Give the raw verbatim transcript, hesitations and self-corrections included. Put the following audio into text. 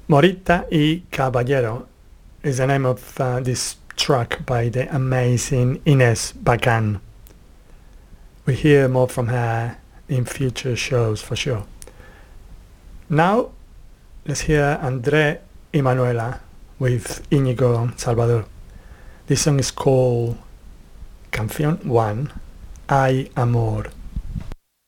Morita y Caballero is the name of uh, this track by the amazing Ines Bacan. We hear more from her in future shows for sure. Now let's hear André y Manuela with Íñigo Salvador. This song is called Canción one, Ay Amor.